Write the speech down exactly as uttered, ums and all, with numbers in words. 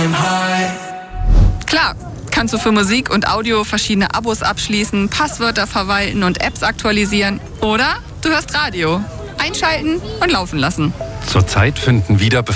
I'm high. Klar, kannst du für Musik und Audio verschiedene Abos abschließen, Passwörter verwalten und Apps aktualisieren. Oder du hörst Radio. Einschalten und laufen lassen. Zurzeit finden wieder